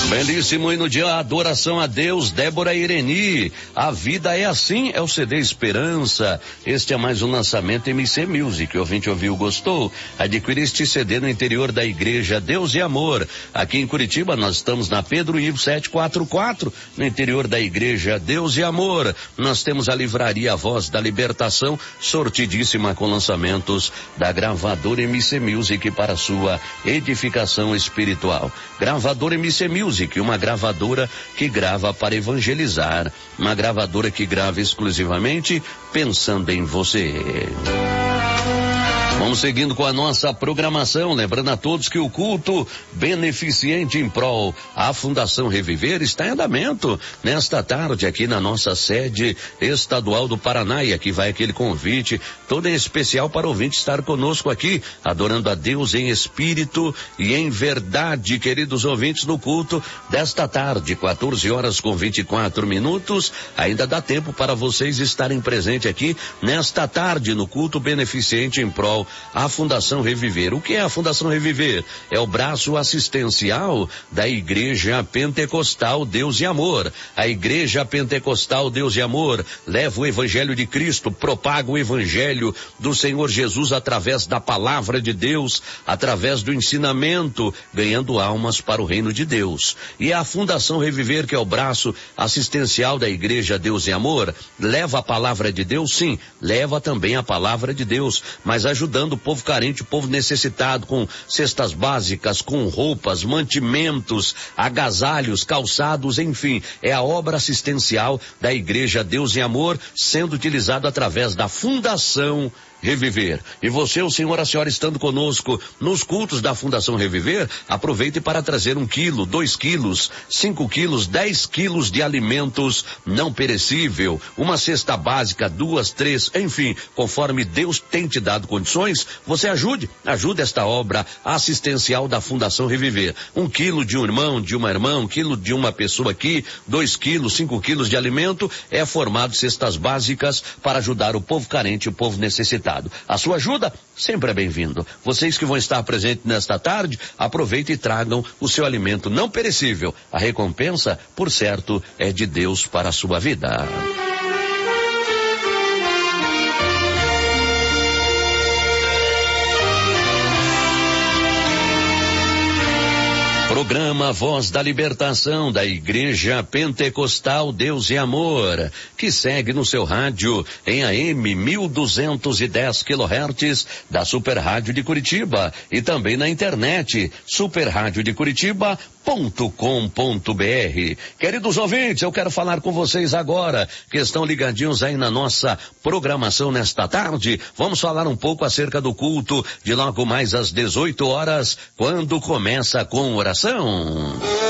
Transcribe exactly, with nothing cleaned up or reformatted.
Belíssimo hino de adoração a Deus, Débora Ireni. A vida é assim, é o C D Esperança. Este é mais um lançamento M C Music. O ouvinte ouviu, gostou? Adquira este C D no interior da igreja Deus e Amor. Aqui em Curitiba nós estamos na Pedro Ivo setecentos e quarenta e quatro, no interior da igreja Deus e Amor. Nós temos a livraria Voz da Libertação, sortidíssima com lançamentos da gravadora M C Music para sua edificação espiritual. Gravadora M C Music, uma gravadora que grava para evangelizar, uma gravadora que grava exclusivamente pensando em você. Vamos seguindo com a nossa programação, lembrando a todos que o culto beneficente em prol à Fundação Reviver está em andamento nesta tarde aqui na nossa sede estadual do Paraná, e aqui vai aquele convite todo em especial para o ouvinte estar conosco aqui, adorando a Deus em espírito e em verdade, queridos ouvintes, no culto desta tarde, quatorze horas com vinte e quatro minutos, ainda dá tempo para vocês estarem presentes aqui nesta tarde no culto beneficente em prol a Fundação Reviver. O que é a Fundação Reviver? É o braço assistencial da Igreja Pentecostal Deus e Amor. A Igreja Pentecostal Deus e Amor leva o Evangelho de Cristo, propaga o Evangelho do Senhor Jesus através da palavra de Deus, através do ensinamento, ganhando almas para o reino de Deus. E a Fundação Reviver, que é o braço assistencial da Igreja Deus e Amor, leva a palavra de Deus, sim, leva também a palavra de Deus, mas ajudando o povo carente, o povo necessitado, com cestas básicas, com roupas, mantimentos, agasalhos, calçados, enfim, é a obra assistencial da Igreja Deus e Amor, sendo utilizado através da Fundação Reviver. E você, o senhor, a senhora estando conosco nos cultos da Fundação Reviver, aproveite para trazer um quilo, dois quilos, cinco quilos, dez quilos de alimentos não perecível, uma cesta básica, duas, três, enfim, conforme Deus tem te dado condições, você ajude, ajude esta obra assistencial da Fundação Reviver. Um quilo de um irmão, de uma irmã, um quilo de uma pessoa aqui, dois quilos, cinco quilos de alimento, é formado cestas básicas para ajudar o povo carente, o povo necessitado. A sua ajuda sempre é bem-vindo. Vocês que vão estar presentes nesta tarde, aproveitem e tragam o seu alimento não perecível. A recompensa, por certo, é de Deus para a sua vida. Programa Voz da Libertação da Igreja Pentecostal Deus e Amor, que segue no seu rádio em A M mil duzentos e dez quilohertz da Super Rádio de Curitiba e também na internet super rádio de curitiba ponto com ponto br. Queridos ouvintes, eu quero falar com vocês agora que estão ligadinhos aí na nossa programação nesta tarde. Vamos falar um pouco acerca do culto de logo mais às dezoito horas, quando começa com oração.